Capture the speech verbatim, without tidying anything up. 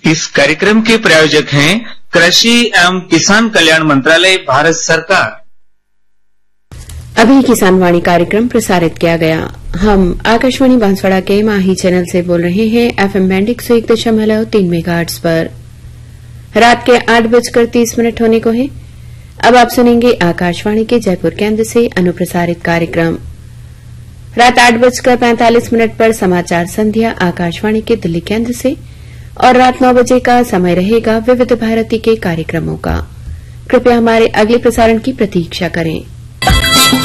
इस कार्यक्रम के प्रायोजक हैं कृषि एवं किसान कल्याण मंत्रालय, भारत सरकार। अभी किसान वाणी कार्यक्रम प्रसारित किया गया। हम आकाशवाणी बांसवाड़ा के माही चैनल से बोल रहे हैं एफएम बैंड एक सौ एक दशमलव तीन मेगाहर्ट्ज पर। रात के आठ बजकर तीस मिनट होने को है। अब आप सुनेंगे आकाशवाणी के जयपुर केंद्र से अनुप्रसारित कार्यक्रम। रात आठ बजकर पैंतालीस मिनट पर समाचार संध्या आकाशवाणी के दिल्ली केंद्र से और रात नौ बजे का समय रहेगा विविध भारती के कार्यक्रमों का। कृपया हमारे अगले प्रसारण की प्रतीक्षा करें।